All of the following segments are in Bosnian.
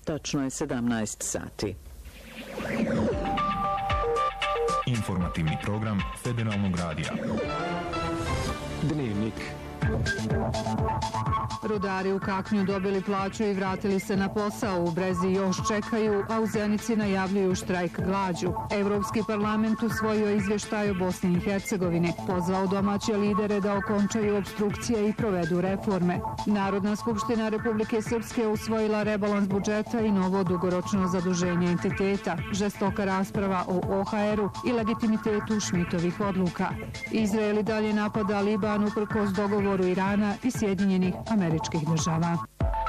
Tačno je 17 sati. Informativni program Federalnog radija. Dnevnik. Rudari u Kaknju dobili plaću i vratili se na posao. U Brezi još čekaju, a u Zenici najavljuju štrajk glađu. Evropski parlament usvojio izvještaj o Bosni i Hercegovini. Pozvao domaće lidere da okončaju obstrukcije i provedu reforme. Narodna skupština Republike Srpske usvojila rebalans budžeta i novo dugoročno zaduženje entiteta. Žestoka rasprava o OHR-u i legitimitetu Šmitovih odluka. Izrael i dalje napada Liban uprkos dogovoru Irana i Sjedinjenih Američkih Država.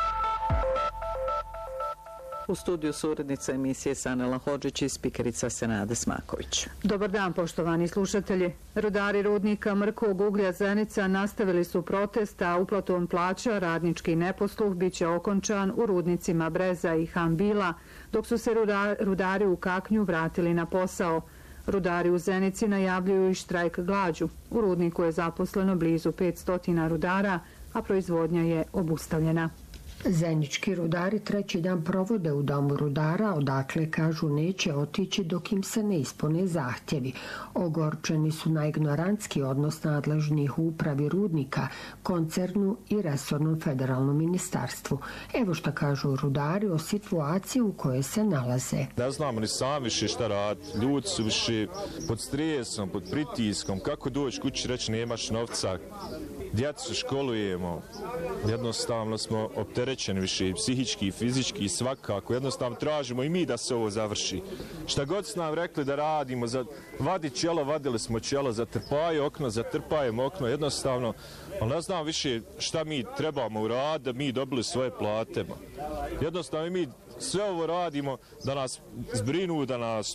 U studiju su urednica emisije Sanela Hodžić i spikerica Senade Smaković. Dobar dan, poštovani slušatelji. Rudari rudnika mrkog uglja Zenica nastavili su protest, a uplatom plaća radnički neposluh biće okončan u rudnicima Breza i Hambila, dok su se rudari u Kaknju vratili na posao. Rudari u Zenici najavljuju i štrajk glađu. U rudniku je zaposleno blizu 500 rudara, a proizvodnja je obustavljena. Zenički rudari treći dan provode u domu rudara, odakle kažu neće otići dok im se ne ispune zahtjevi. Ogorčeni su na ignorantski odnos nadležnih u upravi rudnika, koncernu i resornom federalnom ministarstvu. Evo šta kažu rudari o situaciji u kojoj se nalaze. Ne znamo ni sami više šta raditi. Ljudi su više pod stresom, pod pritiskom. Kako doći kući reći nemaš novca? Djecu školujemo, jednostavno smo opterećeni više, psihički i fizički i svakako, jednostavno tražimo i mi da se ovo završi. Šta god su nam rekli da radimo, vadi čelo, vadili smo čelo, zatrpaju okno, zatrpajemo okno, jednostavno, ali ne znam više šta mi trebamo uraditi da mi dobili svoje plate. Jednostavno mi sve ovo radimo da nas zbrinu, da nas